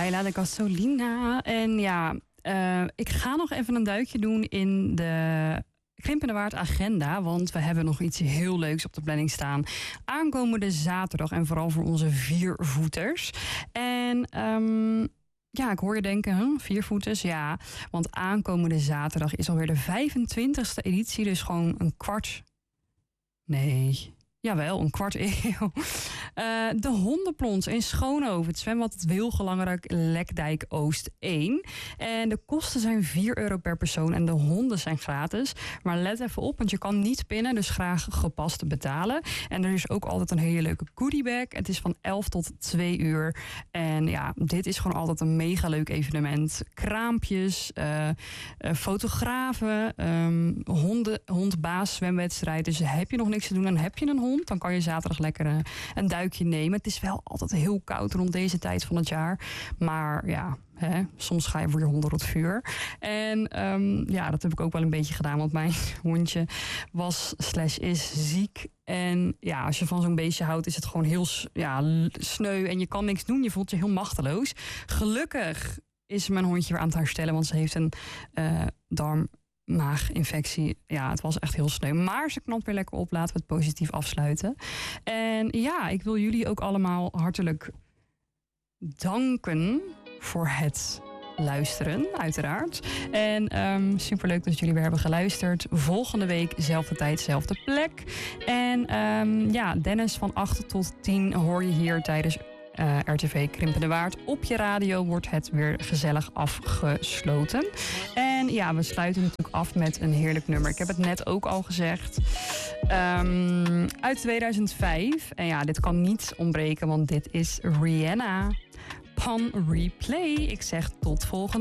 Laila de Gasolina. En ja, ik ga nog even een duikje doen in de Krimp en de Waard agenda. Want we hebben nog iets heel leuks op de planning staan. Aankomende zaterdag en vooral voor onze viervoeters. En ja, ik hoor je denken, viervoeters? Ja, want aankomende zaterdag is alweer de 25e editie. Dus gewoon een kwart... Nee... Jawel, een kwart eeuw. De hondenplons in Schoonhoven. Het zwembad het Wilgelangerak Lekdijk Oost 1. En de kosten zijn €4 per persoon en de honden zijn gratis. Maar let even op, want je kan niet pinnen, dus graag gepast betalen. En er is ook altijd een hele leuke goodiebag. Het is van 11 tot 2 uur. En ja, dit is gewoon altijd een mega leuk evenement. Kraampjes, fotografen, hondbaas zwemwedstrijd. Dus heb je nog niks te doen en heb je een hond, dan kan je zaterdag lekker een duikje nemen. Het is wel altijd heel koud rond deze tijd van het jaar. Maar ja, soms ga je voor je honden door het vuur. En ja, dat heb ik ook wel een beetje gedaan. Want mijn hondje is ziek. En ja, als je van zo'n beestje houdt, is het gewoon heel sneu. En je kan niks doen. Je voelt je heel machteloos. Gelukkig is mijn hondje weer aan het herstellen. Want ze heeft een maaginfectie. Ja, het was echt heel sneu. Maar ze knapt weer lekker op. Laten we het positief afsluiten. En ja, ik wil jullie ook allemaal hartelijk danken voor het luisteren, uiteraard. En superleuk dat jullie weer hebben geluisterd. Volgende week, zelfde tijd, zelfde plek. En ja, Dennis van 8 tot 10 hoor je hier tijdens RTV Krimp en de Waard. Op je radio wordt het weer gezellig afgesloten. En ja, we sluiten natuurlijk af met een heerlijk nummer. Ik heb het net ook al gezegd. Uit 2005. En ja, dit kan niet ontbreken, want dit is Rihanna. Pan Replay. Ik zeg tot volgende